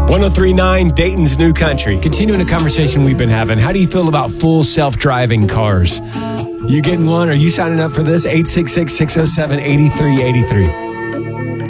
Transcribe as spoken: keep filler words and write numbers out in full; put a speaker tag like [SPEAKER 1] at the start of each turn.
[SPEAKER 1] one oh three point nine Dayton's New Country. Continuing a conversation we've been having. How do you feel about full self-driving cars? You getting one? Are you signing up for this? eight six six, six oh seven, eight three eight three.